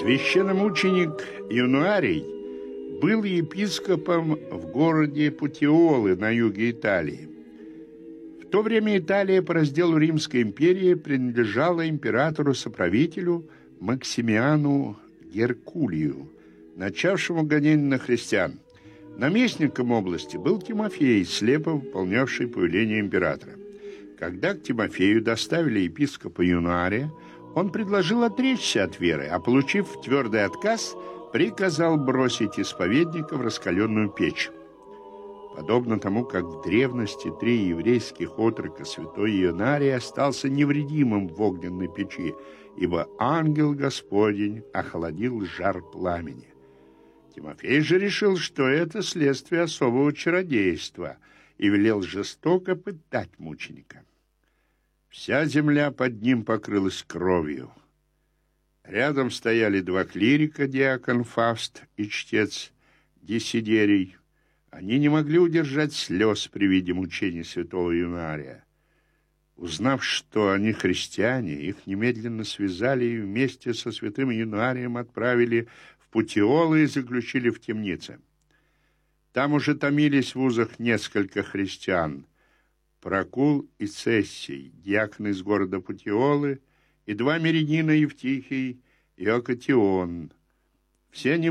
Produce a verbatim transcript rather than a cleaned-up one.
Священномученик Януарий был епископом в городе Путиолы на юге Италии. В то время Италия по разделу Римской империи принадлежала императору-соправителю Максимиану Геркулию, начавшему гонение на христиан. Наместником области был Тимофей, слепо выполнявший повеление императора. Когда к Тимофею доставили епископа Януария, он предложил отречься от веры, а, получив твердый отказ, приказал бросить исповедника в раскаленную печь. Подобно тому, как в древности три еврейских отрока святой Януарий остался невредимым в огненной печи, ибо ангел Господень охладил жар пламени. Тимофей же решил, что это следствие особого чародейства, и велел жестоко пытать мученика. Вся земля под ним покрылась кровью. Рядом стояли два клирика, диакон Фавст и чтец Десидерий. Они не могли удержать слез при виде мучений святого Януария. Узнав, что они христиане, их немедленно связали и вместе со святым Януарием отправили в Путиолы и заключили в темнице. Там уже томились в узах несколько христиан: Прокул и Цессий, диакон из города Путиолы, и два мирянина, Евтихий и Окатион. Все они